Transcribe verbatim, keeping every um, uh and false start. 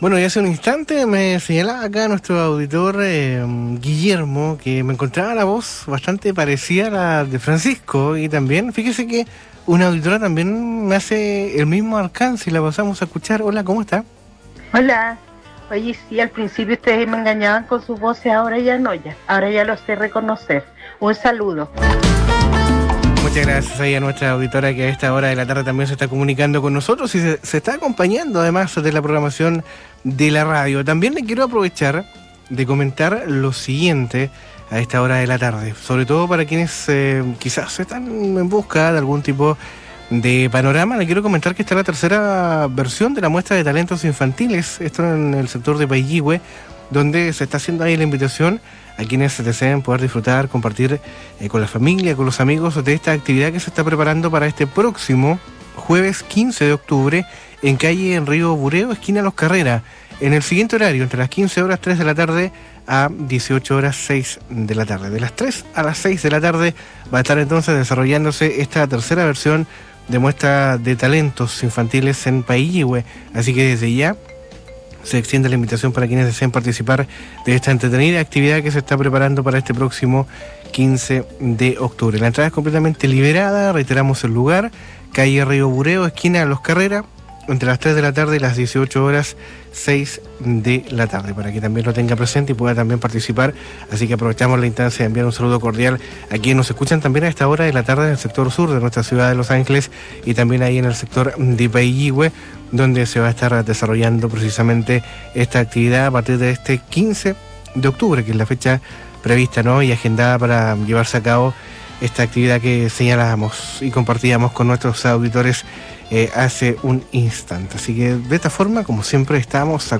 Bueno, y hace un instante me señalaba acá nuestro auditor eh, Guillermo que me encontraba la voz bastante parecida a la de Francisco, y también, fíjese que una auditora también me hace el mismo alcance y la pasamos a escuchar. Hola, ¿cómo está? Hola. Oye, sí, al principio ustedes me engañaban con sus voces, ahora ya no, ya. Ahora ya lo sé reconocer. Un saludo. Muchas gracias ahí a nuestra auditora que a esta hora de la tarde también se está comunicando con nosotros y se, se está acompañando además de la programación de la radio. También le quiero aprovechar de comentar lo siguiente a esta hora de la tarde, sobre todo para quienes eh, quizás están en busca de algún tipo de panorama. Le quiero comentar que está la tercera versión de la muestra de talentos infantiles, esto en el sector de Paillihue, donde se está haciendo ahí la invitación a quienes deseen poder disfrutar, compartir eh, con la familia, con los amigos de esta actividad que se está preparando para este próximo jueves quince de octubre en calle en Río Bureo, esquina Los Carreras, en el siguiente horario, entre las quince horas tres de la tarde a dieciocho horas seis de la tarde. De las tres a las seis de la tarde va a estar entonces desarrollándose esta tercera versión de muestra de talentos infantiles en Paillihue, así que desde ya se extiende la invitación para quienes deseen participar de esta entretenida actividad que se está preparando para este próximo quince de octubre. La entrada es completamente liberada, reiteramos el lugar, calle Río Bureo, esquina Los Carreras, entre las tres de la tarde y las dieciocho horas seis de la tarde, para que también lo tenga presente y pueda también participar. Así que aprovechamos la instancia de enviar un saludo cordial a quienes nos escuchan también a esta hora de la tarde en el sector sur de nuestra ciudad de Los Ángeles y también ahí en el sector de Paillihue, donde se va a estar desarrollando precisamente esta actividad a partir de este quince de octubre, que es la fecha prevista, ¿no?, y agendada para llevarse a cabo esta actividad que señalábamos y compartíamos con nuestros auditores eh, hace un instante. Así que de esta forma, como siempre, estamos